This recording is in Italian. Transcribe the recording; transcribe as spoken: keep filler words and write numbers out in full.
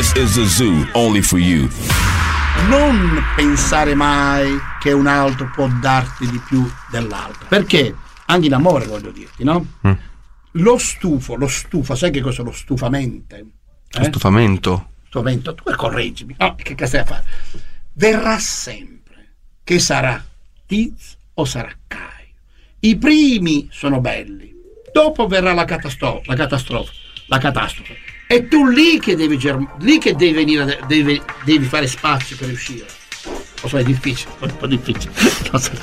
This is a zoo only for you. Non pensare mai che un altro può darti di più dell'altro, perché anche in amore, voglio dirti, no? Mm. Lo stufo, lo stufo, sai che cosa è lo stufamento? Eh? Lo stufamento? Stufamento, tu correggimi, no, che cosa stai a fare? Verrà sempre, che sarà Tiz o sarà Caio. I primi sono belli, dopo verrà la catastrofe, la catastrofe, la catastrofe. E tu lì che devi germ- lì che devi venire, devi, devi fare spazio per uscire. Lo so, è difficile, è un po' difficile.